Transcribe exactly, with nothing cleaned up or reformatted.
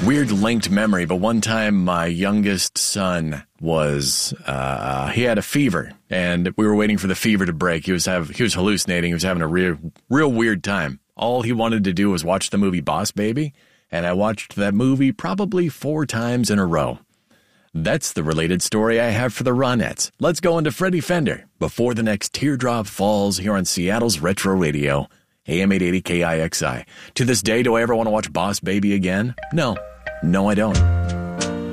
Weird linked memory, but one time my youngest son was, uh, he had a fever, and we were waiting for the fever to break. He was have he was hallucinating. He was having a real, real weird time. All he wanted to do was watch the movie Boss Baby, and I watched that movie probably four times in a row. That's the related story I have for the Ronettes. Let's go into Freddie Fender before the next teardrop falls here on Seattle's Retro Radio. A M eight eighty K I X I. To this day, do I ever want to watch Boss Baby again? No. No, I don't.